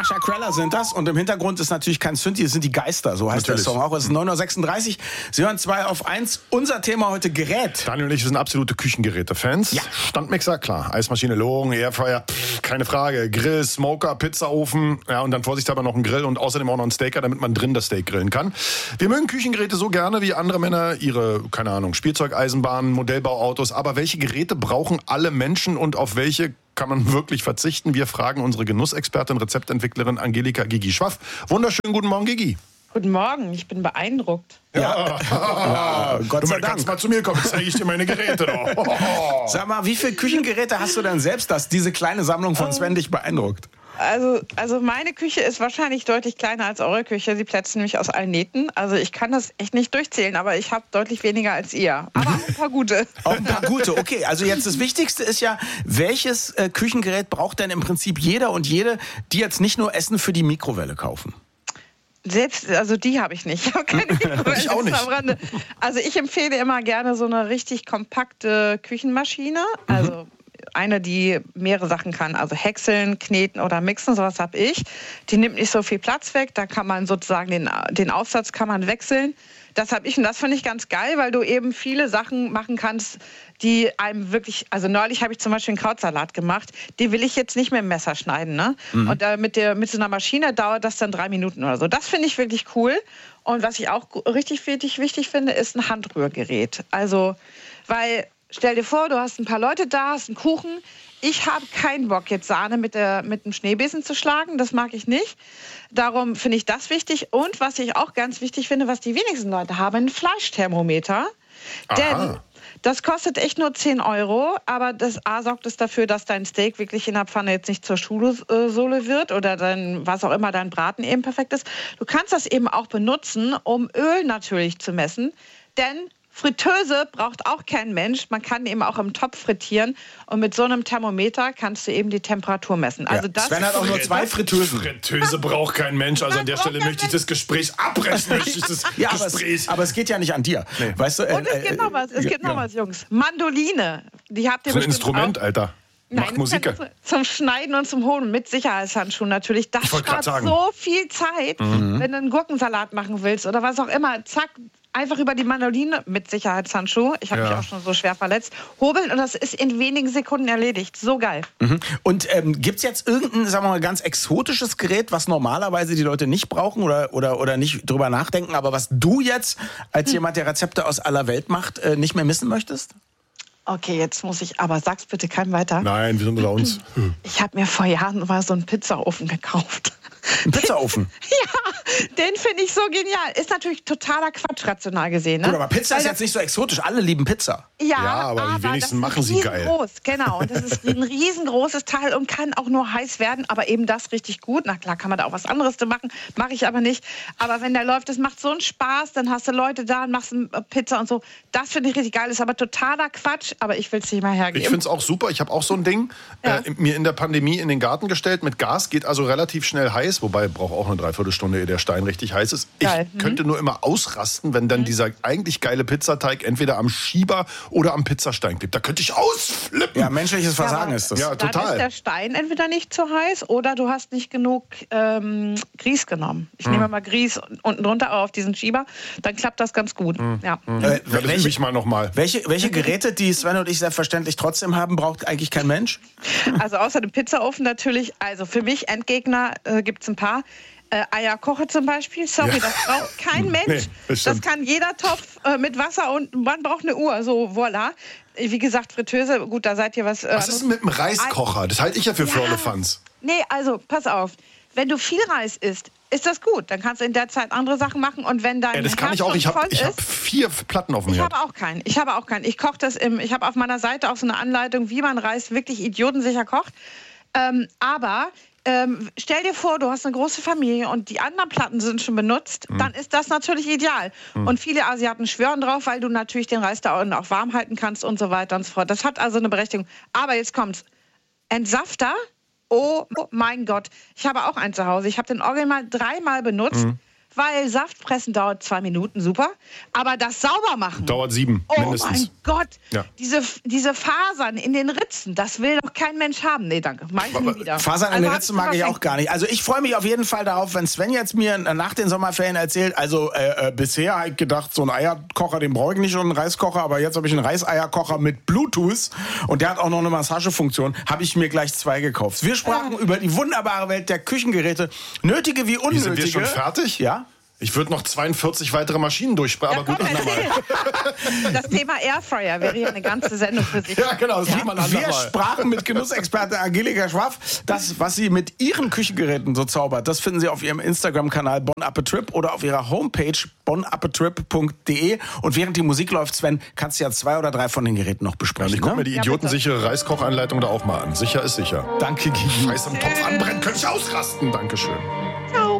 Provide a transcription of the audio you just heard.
Mascha Kreller sind das und im Hintergrund ist natürlich kein Synthi, es sind die Geister, so heißt natürlich der Song auch. Es ist 9:36 Uhr, Sie hören 2 auf 1. Unser Thema heute Gerät. Daniel und ich sind absolute Küchengeräte-Fans. Ja. Standmixer, klar. Eismaschine, Logen, Airfryer, keine Frage. Grill, Smoker, Pizzaofen, ja, und dann vorsichtshalber noch ein Grill und außerdem auch noch ein Steaker, damit man drin das Steak grillen kann. Wir mögen Küchengeräte so gerne wie andere Männer ihre, keine Ahnung, Spielzeugeisenbahnen, Modellbauautos. Aber welche Geräte brauchen alle Menschen und auf welche kann man wirklich verzichten? Wir fragen unsere Genussexpertin, Rezeptentwicklerin Angelika Gigi Schwaff. Wunderschönen guten Morgen, Gigi. Guten Morgen, ich bin beeindruckt. Ja, Gott sei Dank. Kannst mal zu mir kommen, zeige ich dir meine Geräte doch. Sag mal, wie viele Küchengeräte hast du denn selbst, dass diese kleine Sammlung von Sven dich beeindruckt? Also meine Küche ist wahrscheinlich deutlich kleiner als eure Küche. Sie plätzt nämlich aus allen Nähten. Also ich kann das echt nicht durchzählen, aber ich habe deutlich weniger als ihr. Aber auch ein paar gute. Auch ein paar gute, okay. Also jetzt das Wichtigste ist ja, welches Küchengerät braucht denn im Prinzip jeder und jede, die jetzt nicht nur Essen für die Mikrowelle kaufen? Selbst, also die habe ich nicht. Ich habe keine Mikrowelle. Ich auch nicht. Also ich empfehle immer gerne so eine richtig kompakte Küchenmaschine. Also eine, die mehrere Sachen kann, also häckseln, kneten oder mixen, sowas habe ich. Die nimmt nicht so viel Platz weg, da kann man sozusagen den Aufsatz kann man wechseln. Das habe ich und das finde ich ganz geil, weil du eben viele Sachen machen kannst, die einem wirklich, also neulich habe ich zum Beispiel einen Krautsalat gemacht, die will ich jetzt nicht mit dem Messer schneiden, ne? Und mit so einer Maschine dauert das dann 3 Minuten oder so. Das finde ich wirklich cool. Und was ich auch richtig wichtig finde, ist ein Handrührgerät. Also, weil stell dir vor, du hast ein paar Leute da, hast einen Kuchen. Ich habe keinen Bock, jetzt Sahne mit dem Schneebesen zu schlagen. Das mag ich nicht. Darum finde ich das wichtig. Und was ich auch ganz wichtig finde, was die wenigsten Leute haben, ein Fleischthermometer. Aha. Denn das kostet echt nur 10 €. Aber das A sorgt es dafür, dass dein Steak wirklich in der Pfanne jetzt nicht zur Schuhsohle wird oder dann, was auch immer, dein Braten eben perfekt ist. Du kannst das eben auch benutzen, um Öl natürlich zu messen. Denn Fritteuse braucht auch kein Mensch. Man kann eben auch im Topf frittieren. Und mit so einem Thermometer kannst du eben die Temperatur messen. Also das Sven hat auch nur 2 Fritteusen. Fritteuse braucht kein Mensch. Also an der Stelle möchte ich das Gespräch abbrechen. Aber es geht ja nicht an dir. Nee. Weißt du, und es gibt noch was. Es gibt noch was, Jungs. Mandoline. Die habt ihr so ein Instrument, auch. Alter. Macht Musik. Zum Schneiden und zum Holen mit Sicherheitshandschuhen natürlich. Das spart so viel Zeit, wenn du einen Gurkensalat machen willst oder was auch immer. Zack, einfach über die Mandoline mit Sicherheitshandschuh. Ich habe mich auch schon so schwer verletzt. Hobeln und das ist in wenigen Sekunden erledigt. So geil. Und gibt es jetzt irgendein, sagen wir mal, ganz exotisches Gerät, was normalerweise die Leute nicht brauchen oder nicht drüber nachdenken, aber was du jetzt als jemand, der Rezepte aus aller Welt macht, nicht mehr missen möchtest? Okay, jetzt muss ich, aber sag's bitte keinem weiter. Nein, wir sind unter uns. Ich habe mir vor Jahren mal so einen Pizzaofen gekauft. Ein Pizzaofen? Ja, den finde ich so genial. Ist natürlich totaler Quatsch, rational gesehen. Ne? Gut, aber Pizza ist jetzt nicht so exotisch. Alle lieben Pizza. Ja, aber die wenigsten machen sie geil. Genau, und das ist ein riesengroßes Teil und kann auch nur heiß werden, aber eben das richtig gut. Na klar, kann man da auch was anderes machen, mache ich aber nicht. Aber wenn der läuft, das macht so einen Spaß, dann hast du Leute da und machst Pizza und so. Das finde ich richtig geil, ist aber totaler Quatsch, aber ich will es nicht mal hergeben. Ich finde es auch super. Ich habe auch so ein Ding mir in der Pandemie in den Garten gestellt mit Gas. Geht also relativ schnell heiß, wobei braucht auch eine Dreiviertelstunde, ehe der Stein richtig heiß ist. Geil. Ich könnte nur immer ausrasten, wenn dann dieser eigentlich geile Pizzateig entweder am Schieber oder am Pizzastein klebt. Da könnte ich ausflippen. Ja, menschliches Versagen ist das. Ja, total. Dann ist der Stein entweder nicht zu heiß oder du hast nicht genug Grieß genommen. Ich nehme mal Grieß unten drunter auf diesen Schieber, dann klappt das ganz gut. Ja. Das übe ich mal nochmal. Welche Geräte, die Sven und ich selbstverständlich trotzdem haben, braucht eigentlich kein Mensch? Also außer dem Pizzaofen natürlich, also für mich Endgegner gibt es ein paar. Eierkocher zum Beispiel, sorry, das braucht kein Mensch. Nee, das kann jeder Topf mit Wasser und man braucht eine Uhr, so voilà. Wie gesagt, Fritteuse, gut, da seid ihr was... Was ist denn mit dem Reiskocher? Das halte ich ja für Firlefanz. Nee, also pass auf, wenn du viel Reis isst, ist das gut. Dann kannst du in der Zeit andere Sachen machen und wenn dein das kann ich auch. Ich habe 4 Platten auf dem Herd. Ich habe auch keinen. Ich koche das ich habe auf meiner Seite auch so eine Anleitung, wie man Reis wirklich idiotensicher kocht. Aber stell dir vor, du hast eine große Familie und die anderen Platten sind schon benutzt, dann ist das natürlich ideal. Und viele Asiaten schwören drauf, weil du natürlich den Reis da auch warm halten kannst und so weiter und so fort. Das hat also eine Berechtigung. Aber jetzt kommt's. Entsafter? Oh mein Gott. Ich habe auch einen zu Hause. Ich habe den original 3-mal benutzt. weil Saftpressen dauert 2 Minuten, super. Aber das Saubermachen Dauert 7 mindestens. Oh mein Gott, Ja. diese Fasern in den Ritzen, das will doch kein Mensch haben. Nee, danke, mach ich nie wieder. Fasern in den Also Ritzen mag ich auch gar nicht. Also ich freue mich auf jeden Fall darauf, wenn Sven jetzt mir nach den Sommerferien erzählt, also bisher habe ich gedacht, so einen Eierkocher, den brauche ich nicht, und einen Reiskocher, aber jetzt habe ich einen Reiseierkocher mit Bluetooth und der hat auch noch eine Massagefunktion, habe ich mir gleich 2 gekauft. Wir sprachen über die wunderbare Welt der Küchengeräte, nötige wie unnötige. Sind wir schon fertig? Ja. Ich würde noch 42 weitere Maschinen durchsprechen, aber gut, komm, andermal. Das Thema Airfryer wäre hier eine ganze Sendung für sich. Ja, genau, das sieht man Wir andermal. sprachen mit Genussexperte Angelika Schwaff. Das, was sie mit ihren Küchengeräten so zaubert, das finden Sie auf ihrem Instagram-Kanal Bon Appetrip oder auf ihrer Homepage bonappetrip.de. Und während die Musik läuft, Sven, kannst du ja 2 oder 3 von den Geräten noch besprechen. Ich gucke mir die Ja, idiotensichere Reiskocheinleitung da auch mal an. Sicher ist sicher. Danke, Gigi. Scheiß im Topf anbrennen, könnte ich ausrasten. Dankeschön.